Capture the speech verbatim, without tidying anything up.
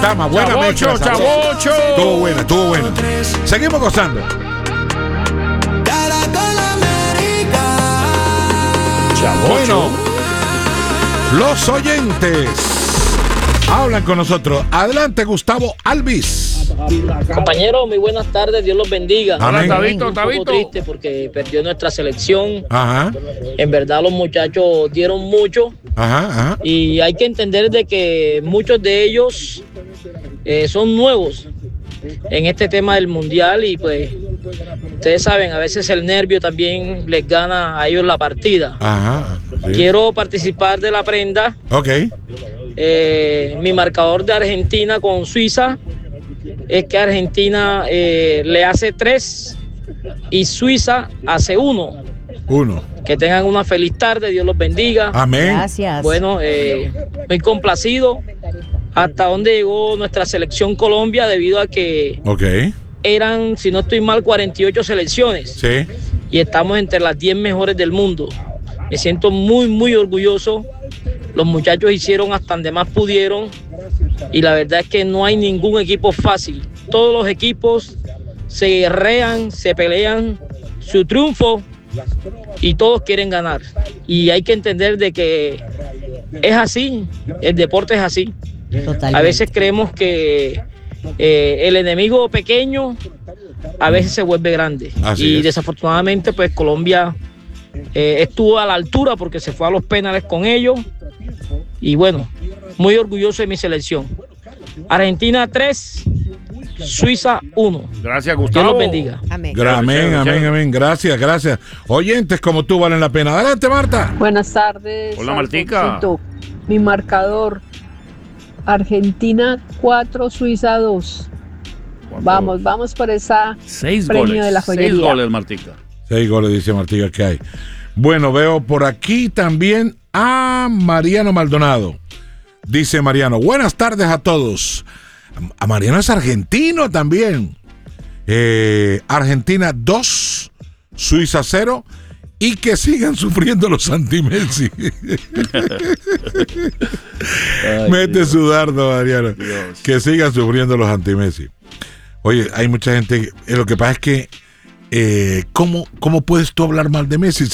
Tama, buena Chavocho, mezcla. chavocho. Estuvo buena, estuvo buena. Seguimos gozando. Bueno, los oyentes hablan con nosotros. Adelante, Gustavo Alvis. Compañeros, muy buenas tardes, Dios los bendiga. Amén. Tabito, Un poco Tabito. triste porque perdió nuestra selección. Ajá, En verdad los muchachos dieron mucho ajá, ajá. y hay que entender de que muchos de ellos eh, son nuevos en este tema del mundial y pues ustedes saben, a veces el nervio también les gana a ellos la partida. Ajá. Sí. Quiero participar de la prenda. Ok. Eh, mi marcador de Argentina con Suiza es que Argentina eh, le hace tres y Suiza hace uno. Uno. Que tengan una feliz tarde, Dios los bendiga. Amén. Gracias. Bueno, eh, muy complacido hasta donde llegó nuestra selección Colombia debido a que Ok. eran, si no estoy mal, cuarenta y ocho selecciones Sí. y estamos entre las diez mejores del mundo. Me siento muy, muy orgulloso. Los muchachos hicieron hasta donde más pudieron y la verdad es que no hay ningún equipo fácil. Todos los equipos se guerrean, se pelean su triunfo y todos quieren ganar. Y hay que entender de que es así, el deporte es así. Totalmente. A veces creemos que eh, el enemigo pequeño a veces se vuelve grande. Así y es. desafortunadamente pues Colombia eh, estuvo a la altura porque se fue a los penales con ellos. Y bueno, muy orgulloso de mi selección. Argentina tres, Suiza uno. Gracias, Dios Gustavo. los bendiga. Amén. Gra- Amén, Chévere, amén, chévere. amén. Gracias, gracias. Oyentes como tú valen la pena. Adelante, Marta. Buenas tardes. Hola, Martica. Alfonsito. Mi marcador: Argentina cuatro, Suiza dos. Vamos, vamos por esa Seis premio goles. de la Seis joyería. goles, Martica. Seis goles, dice Martiga que hay. Bueno, veo por aquí también a Mariano Maldonado. Dice Mariano, buenas tardes a todos. A Mariano es argentino también. Eh, Argentina dos, Suiza cero. Y que sigan sufriendo los anti-Messi. Mete su dardo, Mariano. Dios. Que sigan sufriendo los anti-Messi. Oye, hay mucha gente. eh, lo que pasa es que. Eh, ¿cómo, ¿Cómo puedes tú hablar mal de Messi?